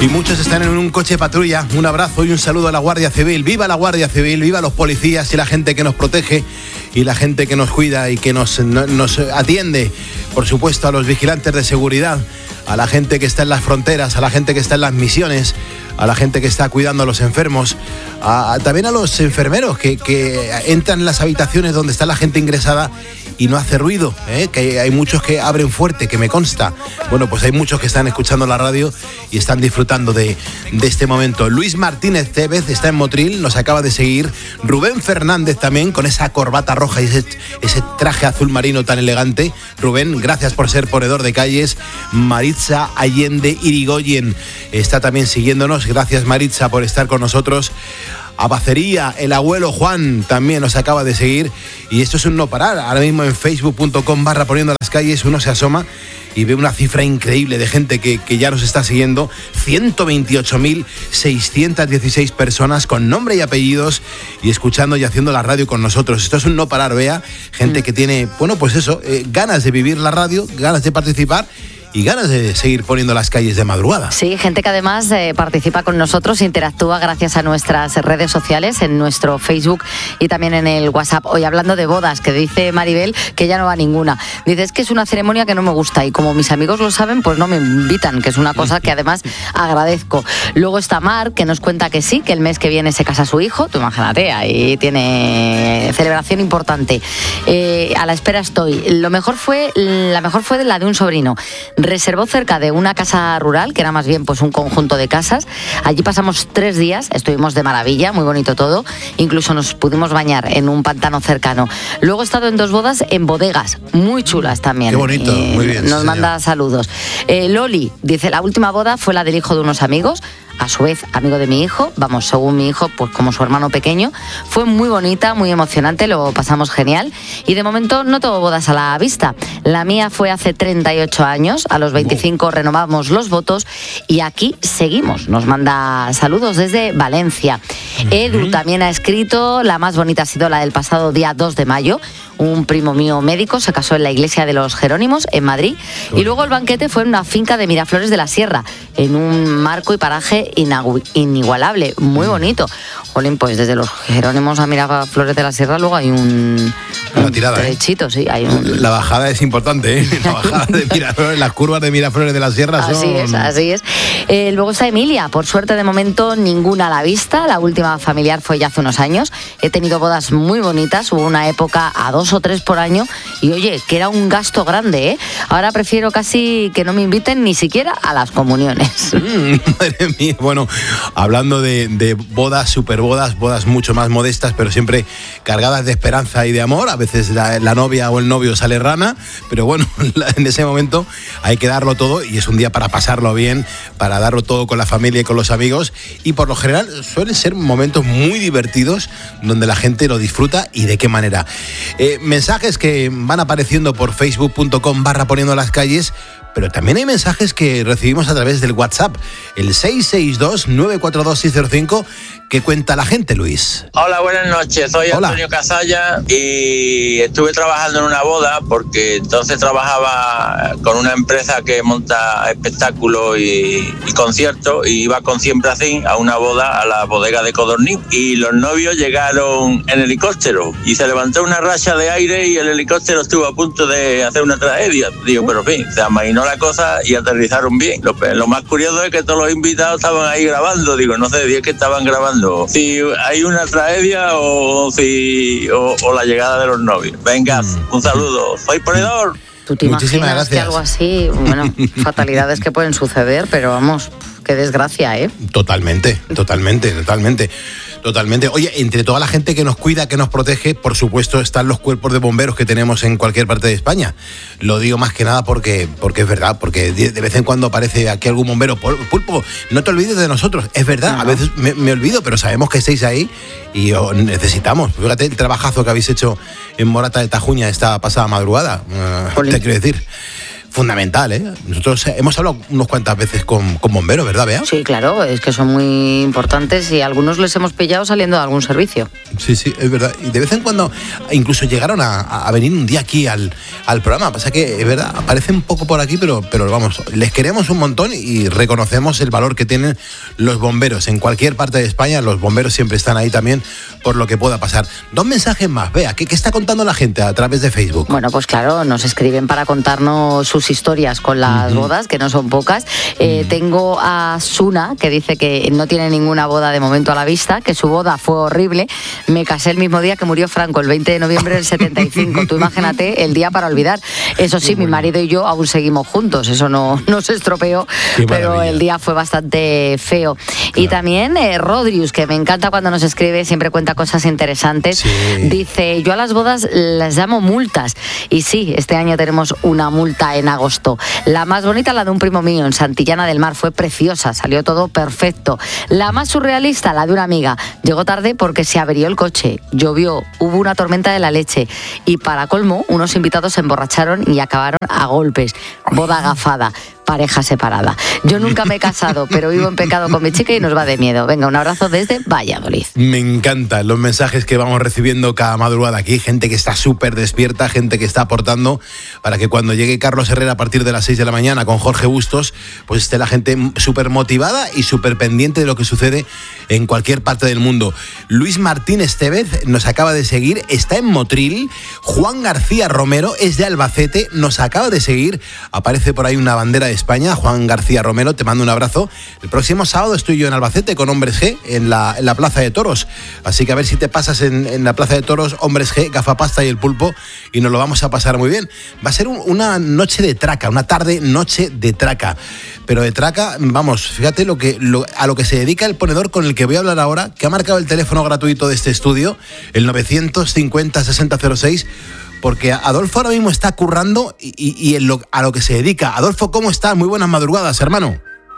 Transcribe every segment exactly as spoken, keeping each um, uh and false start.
Y muchos están en un coche patrulla. Un abrazo y un saludo a la Guardia Civil. ¡Viva la Guardia Civil! ¡Viva los policías y la gente que nos protege y la gente que nos cuida y que nos, no, nos atiende! Por supuesto, a los vigilantes de seguridad, a la gente que está en las fronteras, a la gente que está en las misiones, a la gente que está cuidando a los enfermos, a, a, también a los enfermeros que, que entran en las habitaciones donde está la gente ingresada y no hace ruido, ¿eh? Que hay muchos que abren fuerte, que me consta. Bueno, pues hay muchos que están escuchando la radio y están disfrutando de, de este momento. Luis Martínez Tevez está en Motril, nos acaba de seguir. Rubén Fernández también, con esa corbata roja y ese, ese traje azul marino tan elegante. Rubén, gracias por ser ponedor de calles. Maritza Allende Irigoyen está también siguiéndonos. Gracias, Maritza, por estar con nosotros. Abacería, el abuelo Juan también nos acaba de seguir. Y esto es un no parar. Ahora mismo en facebook punto com barra poniendo las calles uno se asoma y ve una cifra increíble de gente que, que ya nos está siguiendo. ciento veintiocho mil seiscientas dieciséis personas con nombre y apellidos y escuchando y haciendo la radio con nosotros. Esto es un no parar, vea. Gente mm. que tiene, bueno, pues eso, eh, ganas de vivir la radio, ganas de participar y ganas de seguir poniendo las calles de madrugada. Sí, gente que además eh, participa con nosotros, interactúa gracias a nuestras redes sociales, en nuestro Facebook y también en el WhatsApp. Hoy hablando de bodas, que dice Maribel que ya no va a ninguna. Dice, es que es una ceremonia que no me gusta y como mis amigos lo saben, pues no me invitan, que es una cosa que además agradezco. Luego está Mar, que nos cuenta que sí, que el mes que viene se casa su hijo. Tú imagínate, ahí tiene celebración importante. Eh, a la espera estoy. Lo mejor fue, la mejor fue la de un sobrino. Reservó cerca de una casa rural, que era más bien pues un conjunto de casas. Allí pasamos tres días, estuvimos de maravilla, muy bonito todo. Incluso nos pudimos bañar en un pantano cercano. Luego he estado en dos bodas en bodegas, muy chulas también. Qué bonito, eh, muy bien. Nos sí, manda señor. Saludos. Eh, Loli dice, la última boda fue la del hijo de unos amigos, a su vez amigo de mi hijo, vamos, según mi hijo, pues como su hermano pequeño. Fue muy bonita, muy emocionante, lo pasamos genial. Y de momento no tengo bodas a la vista. La mía fue hace treinta y ocho años, a los veinticinco renovamos los votos y aquí seguimos. Nos manda saludos desde Valencia. Uh-huh. Edu también ha escrito, la más bonita ha sido la del pasado día dos de mayo. Un primo mío médico se casó en la iglesia de los Jerónimos en Madrid. Uy. Y luego el banquete fue en una finca de Miraflores de la Sierra, en un marco y paraje inagu- inigualable, muy bonito. Jolín, pues desde los Jerónimos a Miraflores de la Sierra luego hay un, un tirada, derechito, ¿eh? Sí, hay un... La bajada es importante, ¿eh? La bajada de Miraflores, las curvas de Miraflores de la Sierra son... Así es, así es. Eh, luego está Emilia, por suerte de momento ninguna a la vista. La última familiar fue ya hace unos años. He tenido bodas muy bonitas, hubo una época a dos o tres por año y oye, que era un gasto grande, ¿eh? Ahora prefiero casi que no me inviten ni siquiera a las comuniones. Mm, madre mía, bueno, hablando de, de bodas, superbodas, bodas mucho más modestas, pero siempre cargadas de esperanza y de amor. A veces la, la novia o el novio sale rana, pero bueno, en ese momento hay que darlo todo y es un día para pasarlo bien, para darlo todo con la familia y con los amigos y por lo general suelen ser momentos muy divertidos donde la gente lo disfruta y de qué manera. Eh, mensajes que van apareciendo por facebook punto com barra poniendo las calles, pero también hay mensajes que recibimos a través del WhatsApp, el seis seis dos nueve cuatro dos seis cero cinco. ¿Qué cuenta la gente, Luis? Hola, buenas noches. Soy Hola. Antonio Casalla y estuve trabajando en una boda porque entonces trabajaba con una empresa que monta espectáculos y, y conciertos y iba con Siempre Así a una boda a la bodega de Codorniz y los novios llegaron en helicóptero y se levantó una racha de aire y el helicóptero estuvo a punto de hacer una tragedia. Digo, pero en fin, se amainó la cosa y aterrizaron bien. Lo, lo más curioso es que todos los invitados estaban ahí grabando. Digo, no sé si es que estaban grabando si hay una tragedia o si o, o la llegada de los novios. Venga, mm. un saludo. Soy ponedor. ¿Tú te Muchísimas imaginas gracias. que algo así, bueno, fatalidades que pueden suceder, pero vamos, qué desgracia, ¿eh? Totalmente, totalmente, totalmente. Totalmente. Oye, entre toda la gente que nos cuida, que nos protege, por supuesto están los cuerpos de bomberos que tenemos en cualquier parte de España. Lo digo más que nada porque, porque es verdad, porque de vez en cuando aparece aquí algún bombero. Pulpo, no te olvides de nosotros. Es verdad, no, a veces me, me olvido, pero sabemos que estáis ahí y os necesitamos. Fíjate el trabajazo que habéis hecho en Morata de Tajuña esta pasada madrugada. Uh, te quiero decir. fundamental, ¿eh? Nosotros hemos hablado unas cuantas veces con, con bomberos, ¿verdad, Bea? Sí, claro, es que son muy importantes y a algunos les hemos pillado saliendo de algún servicio. Sí, sí, es verdad. Y de vez en cuando incluso llegaron a, a venir un día aquí al, al programa. Pasa que, es verdad, aparecen un poco por aquí, pero, pero vamos, les queremos un montón y reconocemos el valor que tienen los bomberos. En cualquier parte de España, los bomberos siempre están ahí también por lo que pueda pasar. Dos mensajes más, Bea, ¿qué, qué está contando la gente a través de Facebook? Bueno, pues claro, nos escriben para contarnos sus historias con las uh-huh. bodas, que no son pocas. Eh, uh-huh. Tengo a Suna, que dice que no tiene ninguna boda de momento a la vista, que su boda fue horrible. Me casé el mismo día que murió Franco, el veinte de noviembre del setenta y cinco. Tú imagínate el día para olvidar. Eso sí, mi marido y yo aún seguimos juntos, eso no, no se estropeó, pero el día fue bastante feo. Claro. Y también eh, Rodrius, que me encanta cuando nos escribe, siempre cuenta cosas interesantes. Sí. Dice, yo a las bodas las llamo multas. Y sí, este año tenemos una multa en agosto. La más bonita, la de un primo mío en Santillana del Mar, fue preciosa, salió todo perfecto. La más surrealista, la de una amiga. Llegó tarde porque se averió el coche, llovió, hubo una tormenta de la leche y para colmo, unos invitados se emborracharon y acabaron a golpes. Boda agafada. Pareja separada. Yo nunca me he casado, pero vivo en pecado con mi chica y nos va de miedo. Venga, un abrazo desde Valladolid. Me encantan los mensajes que vamos recibiendo cada madrugada aquí. Gente que está súper despierta, gente que está aportando para que cuando llegue Carlos Herrera a partir de las seis de la mañana con Jorge Bustos, pues esté la gente súper motivada y súper pendiente de lo que sucede en cualquier parte del mundo. Luis Martín Estevez nos acaba de seguir, está en Motril. Juan García Romero es de Albacete, nos acaba de seguir. Aparece por ahí una bandera de España. Juan García Romero, te mando un abrazo. El próximo sábado estoy yo en Albacete con Hombres G en la, en la Plaza de Toros, así que a ver si te pasas en, en la Plaza de Toros, Hombres G, Gafapasta y el Pulpo, y nos lo vamos a pasar muy bien. Va a ser un, una noche de traca, una tarde noche de traca, pero de traca, vamos, fíjate lo que, lo, a lo que se dedica el ponedor con el que voy a hablar ahora, que ha marcado el teléfono gratuito de este estudio, el novecientos cincuenta sesenta cero seis, porque Adolfo ahora mismo está currando y, y, y en lo, a lo que se dedica. Adolfo, ¿cómo estás? Muy buenas madrugadas, hermano.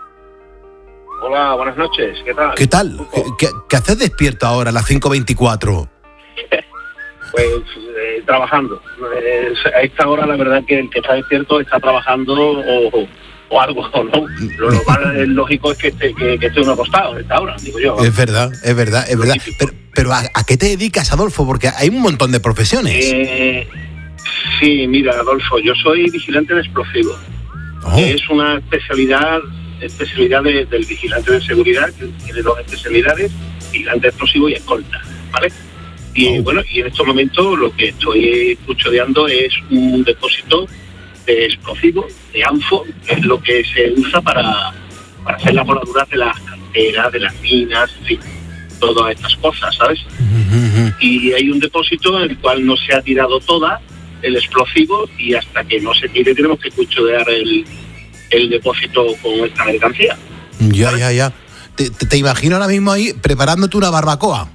Hola, buenas noches. ¿Qué tal? ¿Qué tal? ¿Qué, qué, qué haces despierto ahora a las cinco veinticuatro? Pues eh, trabajando. Eh, a esta hora la verdad que el que está despierto está trabajando o, o algo, ¿no? Lo normal, es lógico es que esté, que, que esté uno acostado a esta hora, digo yo. Es verdad, es verdad, es verdad. Pero, pero ¿a, ¿a qué te dedicas, Adolfo? Porque hay un montón de profesiones. Eh, sí, mira, Adolfo, yo soy vigilante de explosivos. Oh. Es una especialidad especialidad de, del vigilante de seguridad, que tiene dos especialidades, vigilante de explosivos y escolta, ¿vale? Y oh. bueno, y en estos momentos lo que estoy custodiando es un depósito de explosivos, de ANFO, que es lo que se usa para, para hacer las voladuras de las canteras, de las minas, en fin, todas estas cosas, ¿sabes? Uh-huh. Y hay un depósito en el cual no se ha tirado toda el explosivo y hasta que no se tire tenemos que custodiar el, el depósito con esta mercancía. Ya, ¿sabes? ya, ya. Te, te, te imagino ahora mismo ahí preparándote una barbacoa.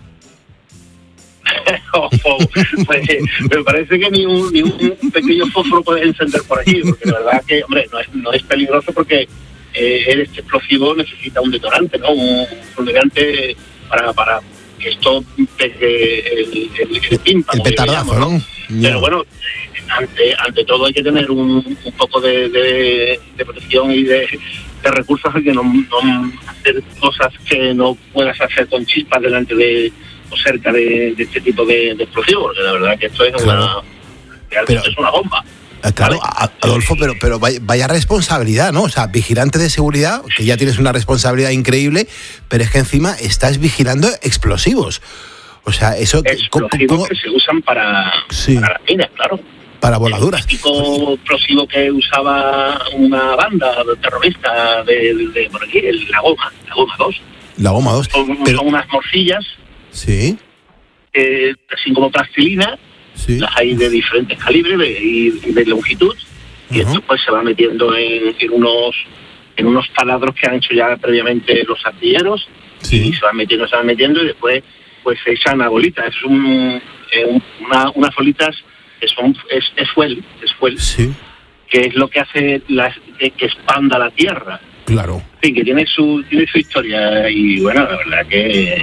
oh, oh, pues, me parece que ni un, ni un pequeño fósforo puedes encender por aquí, porque de verdad que, hombre, no es, no es peligroso porque eh, este explosivo necesita un detonante, ¿no? Un fulminante para, para que esto pegue el, el, el tímpano. El petardazo, ¿no? ¿no? Pero bueno, eh, ante, ante todo hay que tener un, un poco de, de, de protección y de, de recursos, que no, no hacer cosas que no puedas hacer con chispas delante de o cerca de, de este tipo de, de explosivos, porque la verdad que esto es claro. una pero, es una bomba. Claro, ¿vale? Adolfo, pero, pero vaya, vaya responsabilidad, ¿no? O sea, vigilante de seguridad, que ya tienes una responsabilidad increíble, pero es que encima estás vigilando explosivos. O sea, eso... Explosivos ¿cómo? Que se usan para, sí. para las minas, claro. Para voladuras. El típico explosivo que usaba una banda terrorista de, de, de por aquí, el, la goma, la goma dos. La goma dos. Son, pero... son unas morcillas. Sí. Eh, así como plastilina, sí. Las hay de diferentes calibres de, y de longitud, uh-huh. y esto pues se va metiendo en, en unos en unos taladros que han hecho ya previamente los artilleros, sí. y se van metiendo, se van metiendo y después pues se echan a bolitas. Es un, eh, una, unas bolitas que son es, es fuel, es fuel, sí. que es lo que hace la, que, que expanda la tierra. Claro. Sí, que tiene su tiene su historia y bueno, la verdad que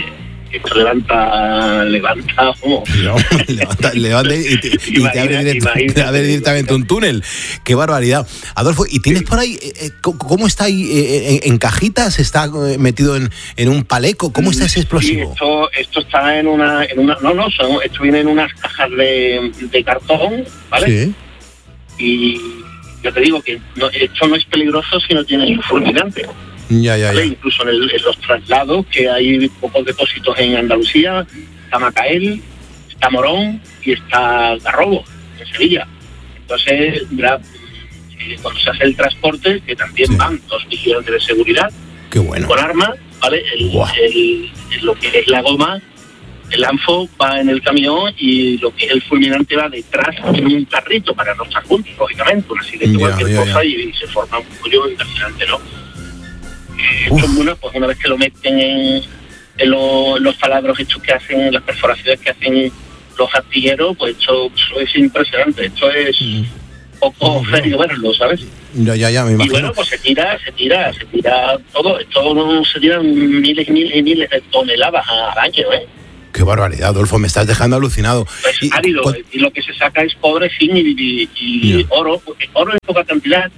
esto levanta, levanta, oh. no, levanta, levanta y te, y te abre, directo, te abre directamente un túnel. Qué barbaridad. Adolfo, ¿y tienes por ahí, eh, cómo está ahí, eh, en, en cajitas? ¿Está metido en, en un paleco? ¿Cómo está ese explosivo? Sí, esto, esto está en una, en una, no, no, son, esto viene en unas cajas de, de cartón, ¿vale? Sí. Y yo te digo que no, esto no es peligroso si no tiene fulminante. Ya, ya, ¿vale? ya. Incluso en, el, en los traslados, que hay pocos depósitos en Andalucía, está Macael, está Morón y está Garrobo, en Sevilla. Entonces, ya, cuando se hace el transporte, que también sí. van dos vigilantes de seguridad, qué bueno, con armas, ¿vale? El, wow. el, el, lo que es la goma, el ANFO va en el camión y lo que es el fulminante va detrás en un carrito para no estar juntos, lógicamente, un accidente, yeah, cualquier yeah, cosa, yeah. y se forma un pollo impresionante, ¿no? Eh, esto, bueno, pues una vez que lo meten en, en lo, los taladros estos que hacen, las perforaciones que hacen los artilleros, pues esto, esto es impresionante, esto es mm. poco serio verlo, ¿sabes? Ya, ya, ya, me imagino. Y bueno, pues se tira, se tira, se tira todo, esto no se tiran miles y miles y miles de toneladas al año, ¿eh? Qué barbaridad, Adolfo, me estás dejando alucinado. Pues y, árido, ¿cuál? Y lo que se saca es cobre, zinc y, y, y yeah. oro, oro en poca cantidad,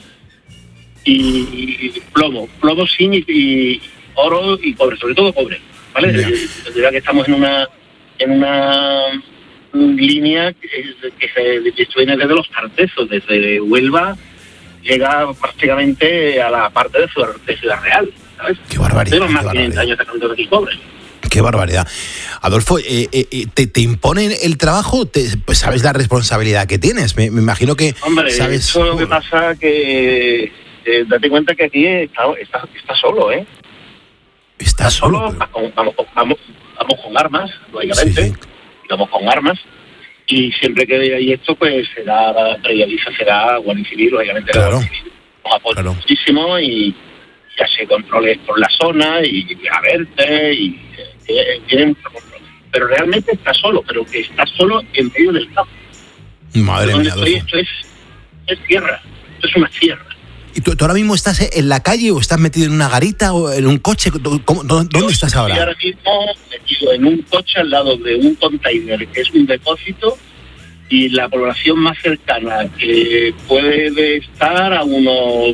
y plomo, plomo, zinc y, y oro y cobre, sobre todo cobre, ¿vale? Yeah. Ya que estamos en una en una línea que, que se viene desde los Tartezos, desde Huelva, llega prácticamente a la parte de Ciudad, de Ciudad Real, ¿sabes? Qué barbaridad. Tenemos más de quinientos años sacando de aquí cobre. Qué barbaridad. Adolfo, eh, eh, ¿te, ¿te imponen el trabajo? Te, pues sabes la responsabilidad que tienes. Me, me imagino que Hombre, sabes... eso lo que pasa que... Eh, date cuenta que aquí está, está, está solo, ¿eh? Está, está solo. solo pero... vamos, vamos, vamos con armas, lógicamente. Sí, sí. Vamos con armas. Y siempre que hay esto, pues será preavisa, será Guardia Civil, lógicamente. Claro. Guardia Civil. Nos apoya claro. muchísimo y ya se controles por la zona y, y a verte y... tienen mucho control, pero realmente está solo, pero que está solo en medio del campo. Madre mía, estoy, esto es, es tierra, esto es una sierra. ¿Y tú, tú ahora mismo estás en la calle o estás metido en una garita o en un coche? ¿Cómo, ¿Dónde Yo estás ahora? Estoy ahora mismo metido en un coche al lado de un container que es un depósito y la población más cercana que puede estar a unos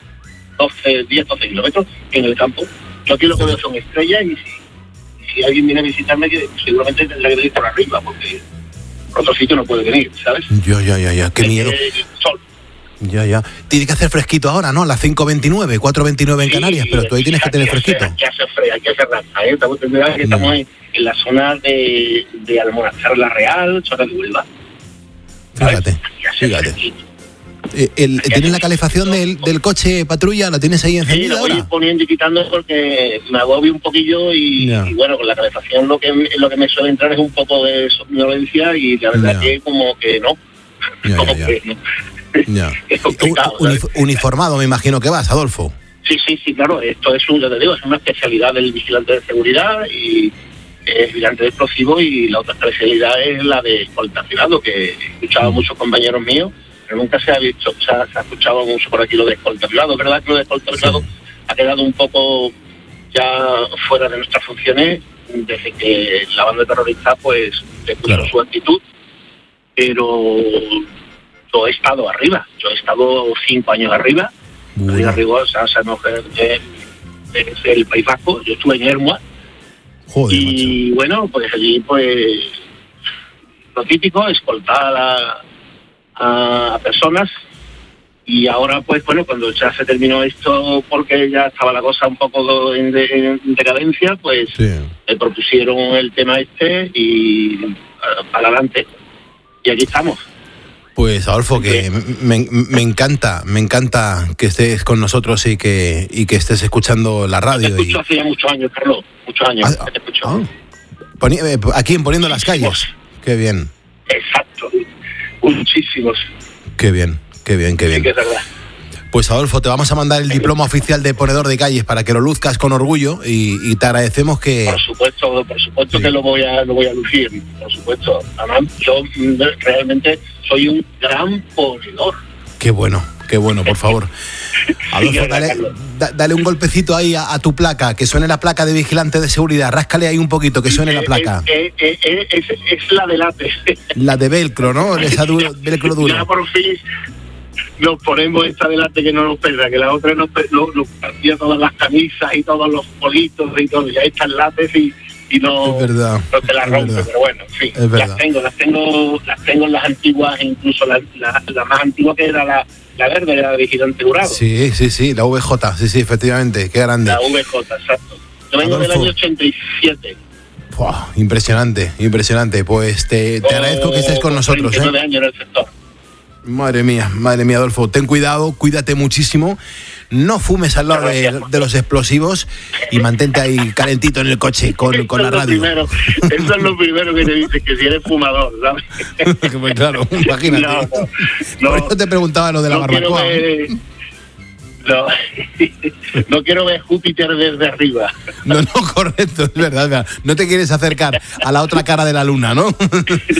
doce, diez, doce kilómetros en el campo. Yo aquí lo que veo son estrellas y si Si alguien viene a visitarme, que seguramente tendrá que venir por arriba, porque por otro sitio no puede venir, ¿sabes? Ya, ya, ya, ya, qué miedo. Eh, sol. Ya, ya. Tiene que hacer fresquito ahora, ¿no? A las cinco veintinueve, cuatro veintinueve en sí, Canarias, pero tú ahí tienes que tener fresquito. Hay que hacer fresco, hay que hacer raza, ¿eh? Estamos, que estamos no. en, en la zona de, de Almorazar la Real, zona de Huelva. Fíjate, fíjate. Eh, el, ¿Tienes la calefacción del, del coche patrulla? ¿La tienes ahí encendida? Sí, la voy ahora? poniendo y quitando porque me agobio un poquillo y, yeah. y bueno, con la calefacción lo que lo que me suele entrar es un poco de somnolencia y la verdad yeah. que como que no. Yeah, como yeah, que yeah. no. Yeah. Es complicado. Unif- uniformado, me imagino que vas, Adolfo. Sí, sí, sí, claro. Esto es un, ya te digo, es una especialidad del vigilante de seguridad y el vigilante de explosivos, y la otra especialidad es la de escolta privado, que he escuchado a muchos compañeros míos, pero nunca se ha visto, se ha, se ha escuchado mucho por aquí lo de escolta privado. ¿Verdad que lo de escolta privado sí. ha quedado un poco ya fuera de nuestras funciones desde que la banda terrorista pues le puso claro. su actitud? Pero yo he estado arriba, yo he estado cinco años arriba, bueno. arriba, o sea, o sea no, es, es el País Vasco, yo estuve en Hermua. Joder, y macho. Bueno, pues allí pues lo típico, escoltar a, la, a, a personas, y ahora pues bueno, cuando ya se terminó esto, porque ya estaba la cosa un poco en, de, en decadencia, pues sí. me propusieron el tema este y para adelante, y aquí estamos. Pues Adolfo, que me, me encanta, me encanta que estés con nosotros y que y que estés escuchando la radio. Te escucho y... hace ya muchos años, Carlos, muchos años. Ah, te escucho. Ah. Poni- aquí en Poniendo las Calles. Qué bien. Exacto, muchísimos. Qué bien, qué bien, qué bien. Sí, que es verdad. Pues Adolfo, te vamos a mandar el diploma oficial de ponedor de calles para que lo luzcas con orgullo, y, y te agradecemos que... Por supuesto, por supuesto sí. que lo voy a lo voy a lucir, por supuesto. Además, yo realmente soy un gran ponedor. Qué bueno, qué bueno, por favor. Adolfo, dale, da, dale un golpecito ahí a, a tu placa, que suene la placa de vigilante de seguridad. Ráscale ahí un poquito, que suene la placa. Eh, eh, eh, es, es la de late. La de velcro, ¿no? Esa duro, velcro duro. Ya por fin nos ponemos esta delante que no nos pesa, que la otra nos, nos, nos partía todas las camisas y todos los politos y todo. Ya estas lates y, y no, es verdad, no te las rompe, pero bueno, en fin, las tengo, las tengo, las tengo en las antiguas, incluso la, la, la más antigua que era la, la verde, era la vigilante jurado. Sí, sí, sí, la V J, sí, sí, efectivamente, qué grande. La V J, exacto. Yo vengo Adolfo. Del año ochenta y siete. Wow, impresionante, impresionante. Pues te, te oh, agradezco que estés con nosotros. treinta y nueve años en el sector. Madre mía, madre mía, Adolfo, ten cuidado, cuídate muchísimo, no fumes al lado de, de los explosivos y mantente ahí calentito en el coche con, con la radio. Primero, eso es lo primero que te dice, que si eres fumador, ¿sabes? Pues claro, imagínate. No, no, no, por eso te preguntaba lo de la no barbacoa. Ver, no, no quiero ver Júpiter desde arriba. No, no, correcto, es verdad, es verdad. No te quieres acercar a la otra cara de la luna, ¿no? No,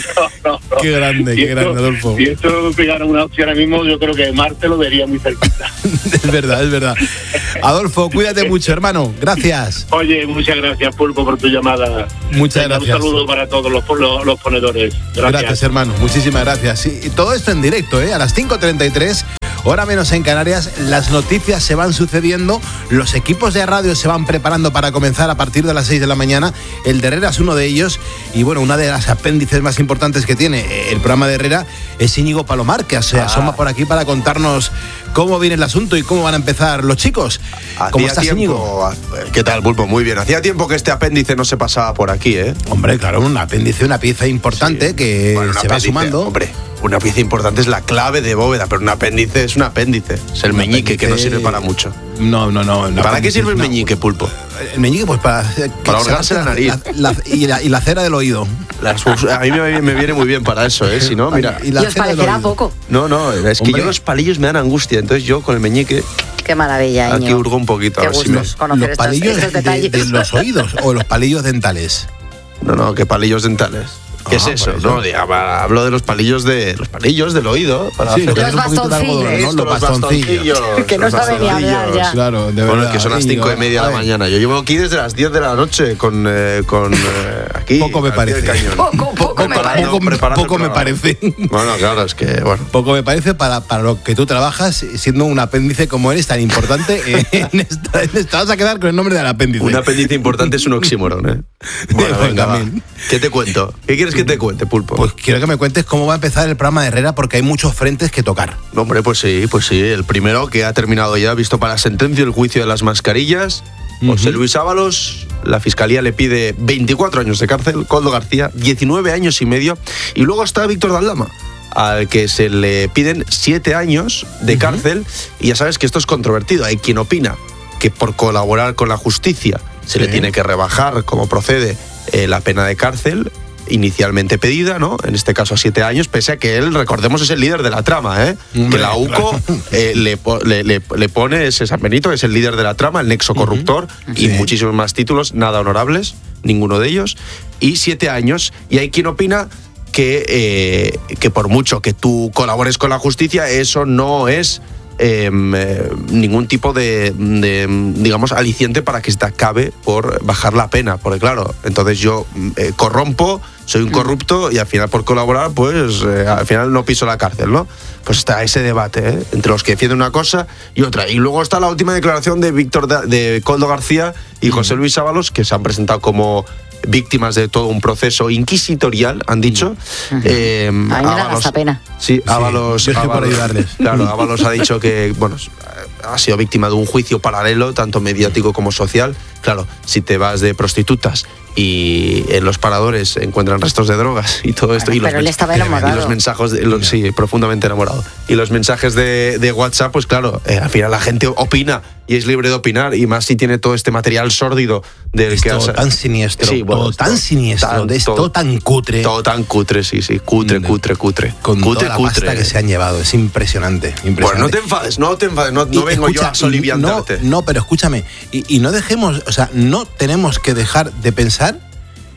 no, no. Qué grande, si qué esto, grande, Adolfo. Si esto me pegara una opción ahora mismo, yo creo que Marte lo vería muy cerquita. Es verdad, es verdad. Adolfo, cuídate mucho, hermano. Gracias. Oye, muchas gracias, Pulpo, por tu llamada. Muchas Venga, gracias. Un saludo para todos los, los, los ponedores. Gracias. Gracias, hermano. Muchísimas gracias. Y todo esto en directo, ¿eh? A las cinco treinta y tres. Hora menos en Canarias, las noticias se van sucediendo, los equipos de radio se van preparando para comenzar a partir de las seis de la mañana. El de Herrera es uno de ellos y bueno, una de las apéndices más importantes que tiene el programa de Herrera es Íñigo Palomar, que se asoma ah. por aquí para contarnos cómo viene el asunto y cómo van a empezar los chicos. Hacía ¿Cómo estás, tiempo, Íñigo? ¿Qué tal, Pulpo? Muy bien. Hacía tiempo que este apéndice no se pasaba por aquí, ¿eh? Hombre, claro, un apéndice, una pieza importante sí. que bueno, se apéndice, va sumando. Hombre, una pieza importante es la clave de bóveda, pero un apéndice es un apéndice. Es el un meñique, apéndice... que no sirve para mucho. No, no, no. ¿Para qué sirve el meñique, Pulpo? El meñique, pues para... Para hurgarse la nariz. La, la, y, la, y la cera del oído. Las, a mí me, me viene muy bien para eso, ¿eh? Si no, mira... ¿Y, la y os parecerá poco? No, no, es Hombre. que yo los palillos me dan angustia, entonces yo con el meñique... Qué maravilla, Aquí hurgo un poquito. Qué a ver si me... ¿Los palillos estos, estos de, de los oídos o los palillos dentales? No, no, ¿qué palillos dentales? ¿Qué ah, es eso? eso? No, diga, hablo de los palillos de los palillos del oído. Para sí, hacer los bastoncillos. ¿No? Los bastoncillos. Que no sabe ni hablar ya. Claro, de bueno, verdad. que son las cinco y media de la mañana. Yo llevo aquí desde las diez de la noche con, eh, con eh, aquí. Poco me parece. Poco, poco me parece. Poco, poco me parece. Bueno, claro, es que, bueno. Poco me parece para, para lo que tú trabajas, siendo un apéndice como eres tan importante. En esta, en esta vas a quedar con el nombre del apéndice. Un apéndice importante es un oxímoron, ¿eh? Bueno, venga, va. ¿Qué te cuento? ¿Qué quieres que te cuente, Pulpo? Pues quiero que me cuentes cómo va a empezar el programa de Herrera, porque hay muchos frentes que tocar. Hombre, pues sí, pues sí. El primero que ha terminado ya, visto para sentencia el juicio de las mascarillas. Uh-huh. José Luis Ábalos, la Fiscalía le pide veinticuatro años de cárcel, Koldo García, diecinueve años y medio. Y luego está Víctor Daldama, al que se le piden siete años de uh-huh. cárcel. Y ya sabes que esto es controvertido. Hay quien opina que por colaborar con la justicia se sí. le tiene que rebajar, como procede, eh, la pena de cárcel inicialmente pedida, ¿no? En este caso a siete años, pese a que él, recordemos, es el líder de la trama, ¿eh? Hombre, que la U C O claro. eh, le, le, le, le pone ese San Benito, que es el líder de la trama, el nexo corruptor, uh-huh. y sí. muchísimos más títulos, nada honorables, ninguno de ellos, y siete años. Y hay quien opina que, eh, que por mucho que tú colabores con la justicia, eso no es Eh, eh, ningún tipo de, de, digamos, aliciente para que se te acabe por bajar la pena, porque claro, entonces yo eh, corrompo, soy un corrupto y al final por colaborar, pues eh, al final no piso la cárcel, ¿no? Pues está ese debate, ¿eh? Entre los que defienden una cosa y otra. Y luego está la última declaración de Víctor de, de Koldo García y José Luis Ábalos, que se han presentado como víctimas de todo un proceso inquisitorial, han dicho. Uh-huh. Eh, a mí me da hasta pena. Sí, Ábalos, sí, Ábalos por ayudarles. Claro, Ábalos ha dicho que, bueno, ha sido víctima de un juicio paralelo, tanto mediático como social. Claro, si te vas de prostitutas y en los paradores encuentran restos de drogas y todo esto. Bueno, y los pero él estaba enamorado. Y los mensajes, de, los, sí, profundamente enamorado. Y los mensajes de, de WhatsApp, pues claro, eh, al final la gente opina y es libre de opinar, y más si tiene todo este material sórdido del es que todo has... tan siniestro, sí, bueno, todo tan siniestro, tan, es todo, todo tan cutre. Todo tan cutre, sí, sí, cutre, cutre, cutre. Con cutre, toda la cutre. pasta que se han llevado, es impresionante, impresionante. Bueno, no te enfades, no te enfades, no, no vengo escucha, yo a soliviantarte. No, no, pero escúchame, y, y no dejemos, o sea, no tenemos que dejar de pensar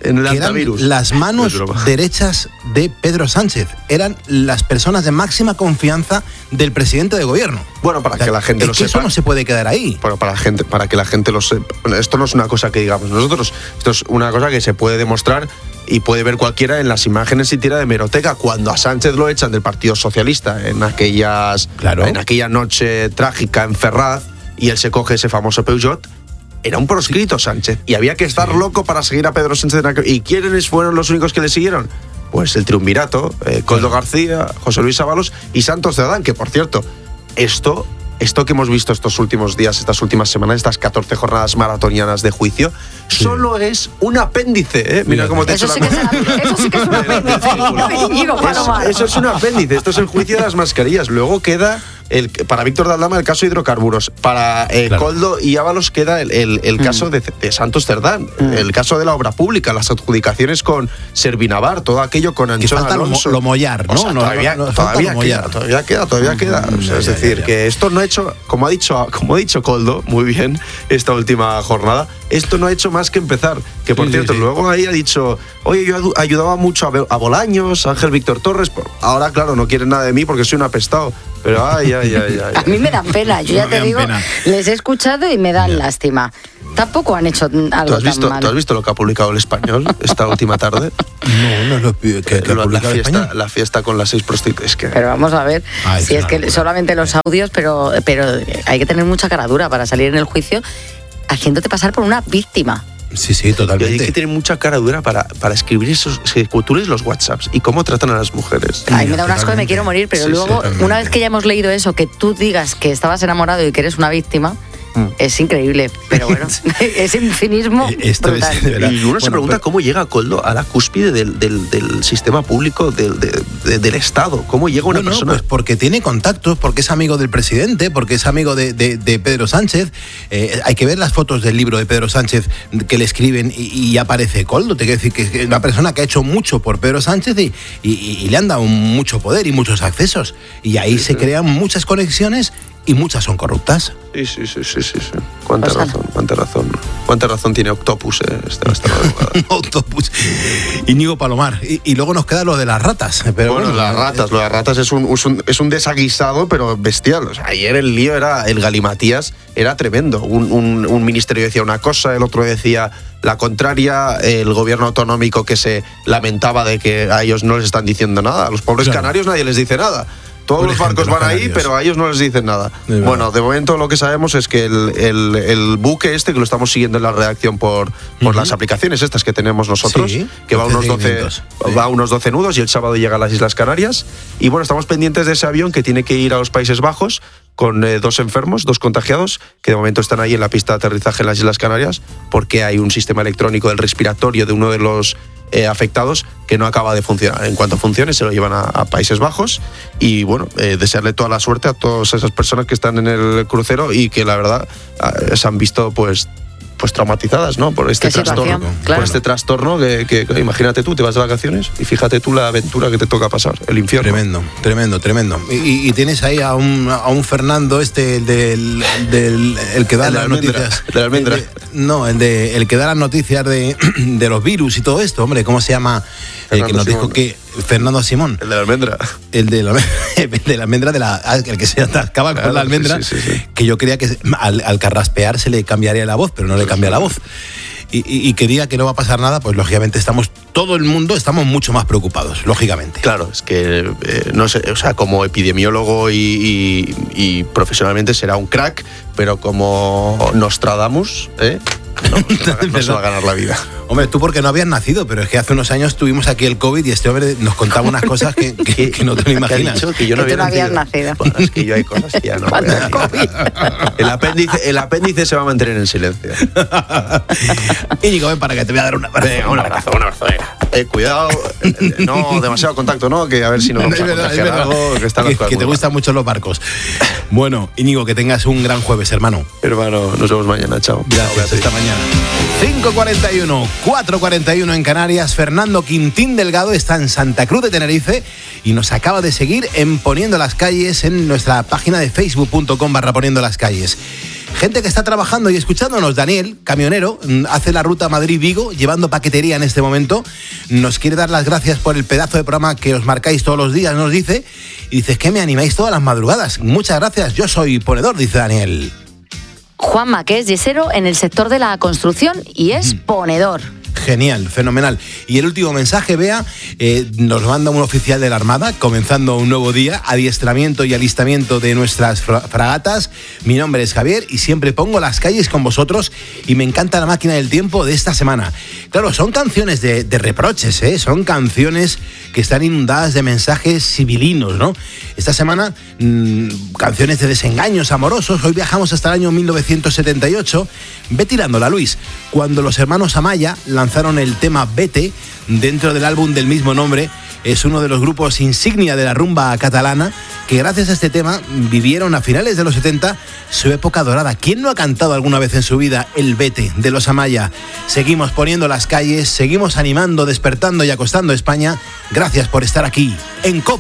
en el que eran antivirus. las manos derechas de Pedro Sánchez. Eran las personas de máxima confianza del presidente de gobierno. Bueno, para O sea, que la gente es lo que sepa. Eso no se puede quedar ahí. Bueno, para la gente, para que la gente lo sepa. Bueno, esto no es una cosa que digamos nosotros. Esto es una cosa que se puede demostrar y puede ver cualquiera en las imágenes siquiera de hemeroteca. Cuando a Sánchez lo echan del Partido Socialista en aquellas, Claro. en aquella noche trágica en Ferraz y él se coge ese famoso Peugeot. Era un proscrito Sánchez y había que estar Sí. loco para seguir a Pedro Sánchez. En aquel... ¿Y quiénes fueron los únicos que le siguieron? Pues el triunvirato, eh, Coldo García, José Luis Ábalos y Santos Cerdán, que por cierto, esto, esto que hemos visto estos últimos días, estas últimas semanas, estas catorce jornadas maratonianas de juicio, Sí. solo es un apéndice. ¿eh? Mira Mira, cómo te he Eso hecho sí, la que es, eso sí que es un apéndice. Íñigo Palomar. eso es un apéndice, esto es el juicio de las mascarillas. Luego queda, el, para Víctor de Aldama, el caso de hidrocarburos. Para eh, Claro. Coldo y Ábalos queda el, el- el caso de, de Santos Cerdán, el caso de la obra pública, las adjudicaciones con Servinavar, todo aquello con Que Anchón falta lo, mo- Alonso. lo mollar, ¿no? O sea, No, todavía, no, no, falta todavía, lo queda, mollar. todavía queda, todavía queda. O sea, Ya, es ya, decir, ya. que esto no ha hecho, como ha dicho, como ha dicho Coldo, muy bien, esta última jornada, esto no ha hecho más que empezar. Que por Sí, sí, cierto, sí. luego ahí ha dicho, oye, yo adu- ayudaba mucho a, Be- a Bolaños, a Ángel Víctor Torres, por- ahora claro, no quieren nada de mí porque soy un apestado. Pero ay, ay, ay, ay. A mí me dan pena, yo ya Me te dan digo, pena. les he escuchado y me dan lástima. Tampoco han hecho ¿Tú algo has, visto, tan ¿Tú has mal. visto lo que ha publicado El Español esta última tarde? No, no es lo que, que Lo- la, publica el fiesta, Español. la fiesta con las seis prostitutas. Es que... Pero vamos a ver, Ay, si es es una que locura. solamente los audios, pero, pero hay que tener mucha cara dura para salir en el juicio haciéndote pasar por una víctima. Sí, sí, Y hay totalmente. que tener mucha cara dura para, para escribir esos. Si tú lees los WhatsApps y cómo tratan a las mujeres. Ay, me da un asco y me totalmente. quiero morir, pero Sí, sí, luego, totalmente. una vez que ya hemos leído eso, que tú digas que estabas enamorado y que eres una víctima, Mm. es increíble. Pero bueno, es un cinismo Esto es brutal. de verdad. Y uno se Bueno, pregunta pero- cómo llega Coldo a la cúspide del, del- del sistema público del, de- de- del Estado. ¿Cómo llega una Bueno, persona? pues porque tiene contactos, porque es amigo del presidente, porque es amigo de, de- de Pedro Sánchez. Eh, hay que ver las fotos del libro de Pedro Sánchez que le escriben y, y aparece Coldo. Te quiero decir que es una persona que ha hecho mucho por Pedro Sánchez y, y- y le han dado mucho poder y muchos accesos. Y ahí se crean muchas conexiones y muchas son corruptas. Sí, sí, sí, sí, sí. sí. Cuánta Pues, razón, cuánta razón. Cuánta razón tiene Octopus, eh, esta, esta madrugada. Un autobús. Íñigo Palomar. Y, y luego nos queda lo de las ratas. Pero bueno, bueno, las ratas, lo de las ratas es un, es un, es un desaguisado, pero bestial. O sea, ayer el lío era, el galimatías era tremendo. Un, un- un ministerio decía una cosa, el otro decía la contraria, el gobierno autonómico que se lamentaba de que a ellos no les están diciendo nada. A los pobres Claro. canarios nadie les dice nada. Todos Pobre los barcos gente, los van ahí, canarios. pero a ellos no les dicen nada. De verdad. Bueno, de momento lo que sabemos es que el, el- el buque este, que lo estamos siguiendo en la redacción por, por Ujú. las aplicaciones estas que tenemos nosotros, Sí, que va a unos doce, seguimientos. Sí. va a unos doce nudos y el sábado llega a las Islas Canarias. Y bueno, estamos pendientes de ese avión que tiene que ir a los Países Bajos con eh, dos enfermos, dos contagiados, que de momento están ahí en la pista de aterrizaje en las Islas Canarias, porque hay un sistema electrónico del respiratorio de uno de los eh, afectados que no acaba de funcionar. En cuanto funcione, se lo llevan a, a Países Bajos. Y bueno, eh, desearle toda la suerte a todas esas personas que están en el crucero y que la verdad eh, se han visto pues pues traumatizadas, ¿no? Por este Qué situación, trastorno. claro. Por este trastorno que, que- que imagínate tú, te vas de vacaciones y fíjate tú la aventura que te toca pasar, el infierno. Tremendo, tremendo, tremendo. Y, y- y tienes ahí a un, a un Fernando, este, el del, del- el que da El de las la almendra, noticias. el de la almendra. El de- no, el de el que da las noticias de, de los virus y todo esto, hombre, ¿cómo se llama? El que Fernando nos dijo Simón. que Fernando Simón. El de la almendra. El de la, el de la almendra, de la, ah, el que se atascaba Claro, con la sí, almendra, sí, sí, sí. que yo creía que al, al carraspear se le cambiaría la voz, pero no le cambia la voz. Y, y- y que diga que no va a pasar nada, pues lógicamente estamos, todo el mundo estamos mucho más preocupados, lógicamente. Claro, es que eh, no sé, o sea, como epidemiólogo y, y- y profesionalmente será un crack, pero como Nostradamus, ¿eh? No, no se va a- no se va a ganar la vida. Hombre, tú porque no habías nacido, pero es que hace unos años tuvimos aquí el COVID y este hombre nos contaba unas cosas que, que- que no te lo ¿Qué ha imaginas. dicho? Que yo no Que tú no había habías nacido. Bueno, es que yo hay cosas que ya no. Cuando voy a el decir. El apéndice, el apéndice se va a mantener en silencio. Íñigo, ven para que te voy a dar un abrazo. Venga, un abrazo, un abrazo. venga. Eh, cuidado, eh, no demasiado contacto, ¿no? Que a ver si nos vamos Es a verdad, es contagiar verdad. algo, que están las Que, cosas que muy te mal. gustan mucho los barcos. Bueno, Íñigo, que tengas un gran jueves, hermano. Hermano, nos vemos mañana, chao. Gracias, esta mañana. cinco cuarenta y uno, cuatro cuarenta y uno en Canarias. Fernando Quintín Delgado está en Santa Cruz de Tenerife y nos acaba de seguir en Poniendo las Calles en nuestra página de facebook punto com barra Poniendo las Calles. Gente que está trabajando y escuchándonos. Daniel, camionero, hace la ruta Madrid-Vigo, llevando paquetería en este momento. Nos quiere dar las gracias por el pedazo de programa que os marcáis todos los días, nos dice. Y dice, es que me animáis todas las madrugadas. Muchas gracias, yo soy ponedor, dice Daniel. Juanma, que es yesero en el sector de la construcción y es ponedor. Genial, fenomenal. Y el último mensaje, Bea, eh, nos manda un oficial de la Armada, comenzando un nuevo día, adiestramiento y alistamiento de nuestras fra- fragatas. Mi nombre es Javier y siempre pongo las calles con vosotros y me encanta la máquina del tiempo de esta semana. Claro, son canciones de, de reproches, ¿eh? Son canciones que están inundadas de mensajes civilinos, ¿no? Esta semana, mmm, canciones de desengaños amorosos. Hoy viajamos hasta el año mil novecientos setenta y ocho. Ve tirándola, Luis. Cuando los hermanos Amaya lanzaron el tema Vete dentro del álbum del mismo nombre. Es uno de los grupos insignia de la rumba catalana que gracias a este tema vivieron a finales de los setenta su época dorada. ¿Quién no ha cantado alguna vez en su vida el Vete de los Amaya? Seguimos poniendo las calles, seguimos animando, despertando y acostando a España. Gracias por estar aquí en COPE.